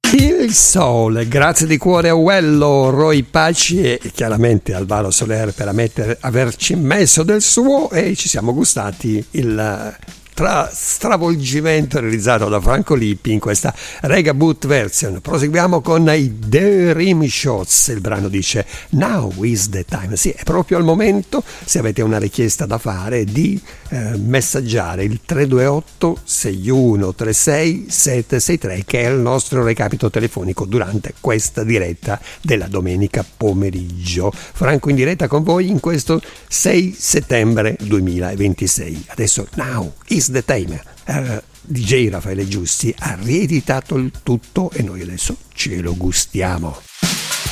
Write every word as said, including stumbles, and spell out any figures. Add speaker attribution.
Speaker 1: Il Sole, grazie di cuore a Uello, Roy Paci e chiaramente Alvaro Soler per ammettere, averci messo del suo, e ci siamo gustati il tra stravolgimento realizzato da Franco Lippi in questa Rega Boot version. Proseguiamo con i The Rim Shots. Il brano dice Now is the time. Sì, è proprio il momento, se avete una richiesta da fare, di eh, messaggiare il tre due otto sei uno tre sei sette sei tre, che è il nostro recapito telefonico durante questa diretta della domenica pomeriggio. Franco in diretta con voi in questo sei settembre duemilaventisei. Adesso Now is the time. uh, D J Raffaele Giusti ha rieditato il tutto e noi adesso ce lo gustiamo.